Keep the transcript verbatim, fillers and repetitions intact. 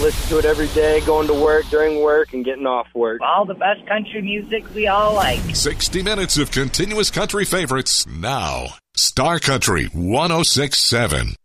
listen to it every day, going to work, during work, and getting off work. All the best country music we all like. sixty minutes of continuous country favorites now. Star Country one oh six point seven.